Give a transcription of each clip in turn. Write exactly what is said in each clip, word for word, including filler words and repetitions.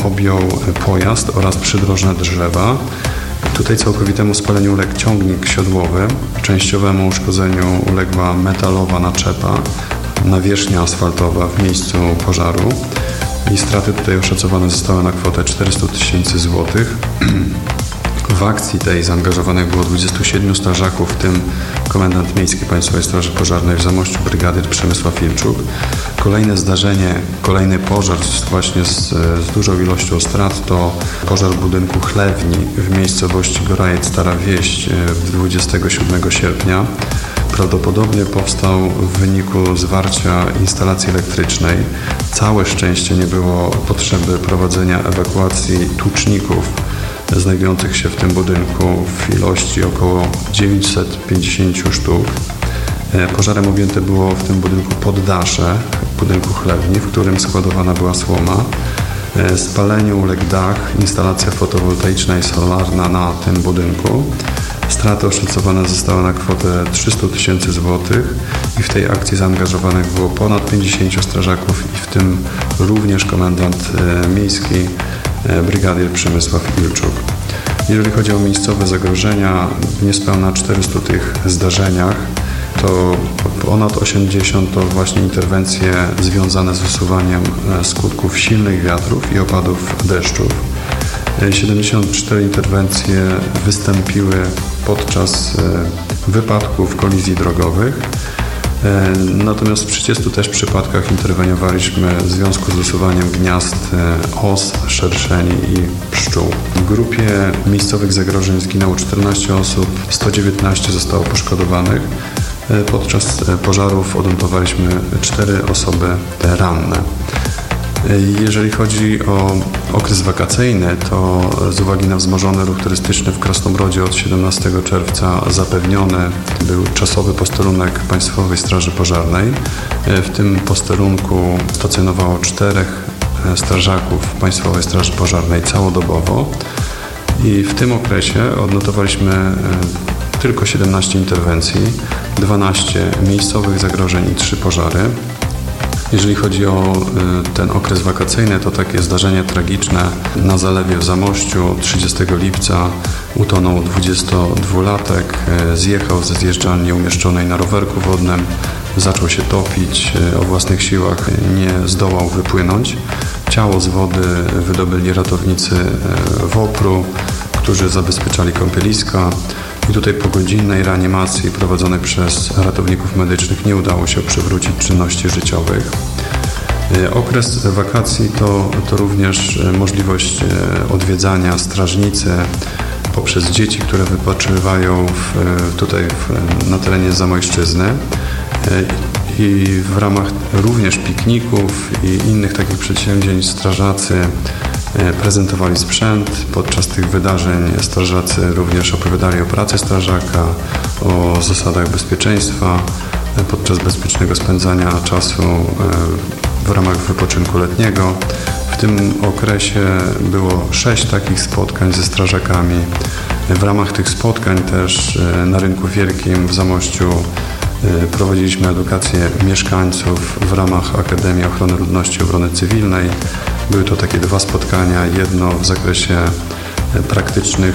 objął pojazd oraz przydrożne drzewa. Tutaj całkowitemu spaleniu uległ ciągnik siodłowy, częściowemu uszkodzeniu uległa metalowa naczepa, nawierzchnia asfaltowa w miejscu pożaru i straty tutaj oszacowane zostały na kwotę czterysta tysięcy złotych. W akcji tej zaangażowanych było dwudziestu siedmiu strażaków, w tym komendant miejski Państwowej Straży Pożarnej w Zamościu brygadyr Przemysław Ilczuk. Kolejne zdarzenie, kolejny pożar właśnie z, z dużą ilością strat to pożar budynku chlewni w miejscowości Gorajec Stara Wieś dwudziestego siódmego sierpnia. Prawdopodobnie powstał w wyniku zwarcia instalacji elektrycznej. Całe szczęście nie było potrzeby prowadzenia ewakuacji tuczników znajdujących się w tym budynku w ilości około dziewięćset pięćdziesiąt sztuk. Pożarem objęte było w tym budynku poddasze budynku chlewni, w którym składowana była słoma. Spaleniu uległ dach, instalacja fotowoltaiczna i solarna na tym budynku. Straty oszacowane zostały na kwotę trzysta tysięcy złotych i w tej akcji zaangażowanych było ponad pięćdziesięciu strażaków i w tym również komendant miejski brygadyr Przemysław Ilczuk. Jeżeli chodzi o miejscowe zagrożenia, w niespełna czterystu tych zdarzeniach to ponad osiemdziesiąt to właśnie interwencje związane z usuwaniem skutków silnych wiatrów i opadów deszczów. siedemdziesiąt cztery interwencje wystąpiły podczas wypadków, kolizji drogowych. Natomiast w trzydziestu też przypadkach interweniowaliśmy w związku z usuwaniem gniazd os, szerszeni i pszczół. W grupie miejscowych zagrożeń zginęło czternaście osób, sto dziewiętnaście zostało poszkodowanych. Podczas pożarów odnotowaliśmy cztery osoby ranne. Jeżeli chodzi o okres wakacyjny, to z uwagi na wzmożony ruch turystyczny w Krasnobrodzie od siedemnastego czerwca zapewniony był czasowy posterunek Państwowej Straży Pożarnej. W tym posterunku stacjonowało czterech strażaków Państwowej Straży Pożarnej całodobowo i w tym okresie odnotowaliśmy tylko siedemnaście interwencji, dwanaście miejscowych zagrożeń i trzy pożary. Jeżeli chodzi o ten okres wakacyjny, to takie zdarzenie tragiczne na zalewie w Zamościu trzydziestego lipca utonął dwudziestodwulatek, zjechał ze zjeżdżalni umieszczonej na rowerku wodnym, zaczął się topić, o własnych siłach nie zdołał wypłynąć. Ciało z wody wydobyli ratownicy WOPR-u, którzy zabezpieczali kąpieliska. I tutaj po godzinnej reanimacji prowadzonej przez ratowników medycznych nie udało się przywrócić czynności życiowych. Okres wakacji to, to również możliwość odwiedzania strażnicy poprzez dzieci, które wypoczywają w, tutaj w, na terenie Zamojszczyzny. I w ramach również pikników i innych takich przedsięwzięć strażacy prezentowali sprzęt. Podczas tych wydarzeń strażacy również opowiadali o pracy strażaka, o zasadach bezpieczeństwa podczas bezpiecznego spędzania czasu w ramach wypoczynku letniego. W tym okresie było sześć takich spotkań ze strażakami. W ramach tych spotkań też na Rynku Wielkim w Zamościu prowadziliśmy edukację mieszkańców w ramach Akademii Ochrony Ludności i Obrony Cywilnej. Były to takie dwa spotkania, jedno w zakresie praktycznych,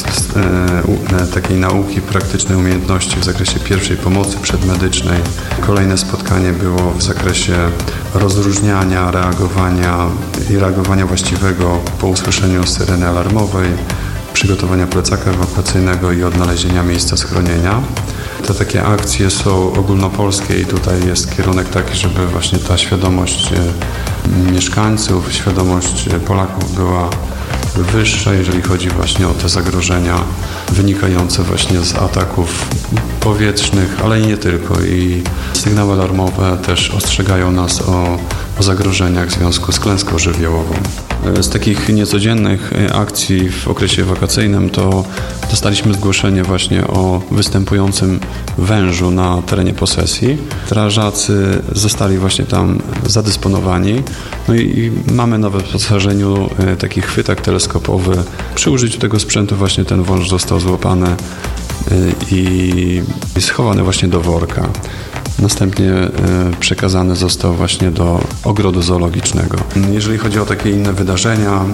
takiej nauki, praktycznej umiejętności w zakresie pierwszej pomocy przedmedycznej. Kolejne spotkanie było w zakresie rozróżniania, reagowania i reagowania właściwego po usłyszeniu syreny alarmowej, przygotowania plecaka ewakuacyjnego i odnalezienia miejsca schronienia. Te takie akcje są ogólnopolskie i tutaj jest kierunek taki, żeby właśnie ta świadomość mieszkańców, świadomość Polaków była wyższa, jeżeli chodzi właśnie o te zagrożenia wynikające właśnie z ataków powietrznych, ale i nie tylko. I sygnały alarmowe też ostrzegają nas o, o zagrożeniach w związku z klęską żywiołową. Z takich niecodziennych akcji w okresie wakacyjnym to dostaliśmy zgłoszenie właśnie o występującym wężu na terenie posesji. Strażacy zostali właśnie tam zadysponowani. No i, i mamy na wyposażeniu taki chwytak teleskopowy. Przy użyciu tego sprzętu właśnie ten wąż został złapany i, i schowany właśnie do worka. Następnie przekazany został właśnie do ogrodu zoologicznego. Jeżeli chodzi o takie inne wydarzenia,